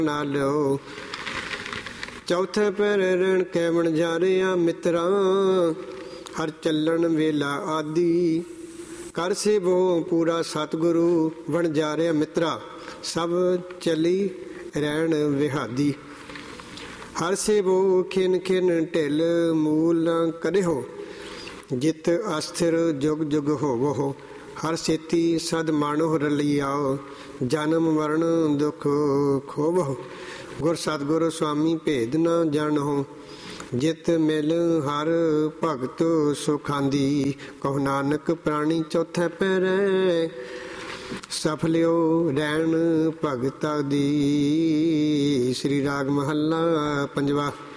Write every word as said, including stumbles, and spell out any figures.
ਨਾਲਿਓ। ਚੌਥੇ ਪਹਿਰੇ ਰਹਿਣ ਕੈਵਣ ਜਾ ਰਿਹਾ ਮਿੱਤਰਾਂ, ਹਰ ਚੱਲਣ ਵੇਲਾ ਆਦਿ। ਕਰ ਸੇਵੋ ਪੂਰਾ ਸਤਿਗੁਰੂ ਬਣ ਜਾ ਰਿਹਾ ਮਿੱਤਰਾ, ਸਭ ਚੱਲੀ ਰਹਿਣ ਵਿਹਾਦੀ। ਹਰ ਸੇਵੋ ਖਿਨ ਖਿਨ ਢਿੱਲ ਮੂਲ ਨਾ ਕਰਿਓ, ਜਿਤ ਅਸਥਿਰ ਜੁਗ ਜੁਗ ਹੋਵੋ। ਹਰ ਸੇਤੀ ਸਦ ਮਾਣੋ ਰਲਿਆਓ, ਜਨਮ ਮਰਨ ਦੁਖ ਖੋਵੋ। ਗੁਰ ਸਤਿਗੁਰ ਸੁਆਮੀ ਭੇਦ ਨਾ ਜਾਣੋ, ਜਿਤ ਮਿਲ ਹਰ ਭਗਤ ਸੁਖਾਂਦੀ। ਕਹੋ ਨਾਨਕ ਪ੍ਰਾਣੀ ਚੌਥੇ ਪਹਿਰੇ, ਸਫਲਿਓ ਰਹਿਣ ਭਗਤਾਂ ਦੀ। ਸ੍ਰੀ ਰਾਗ ਮਹੱਲਾ ਪੰਜਵਾ।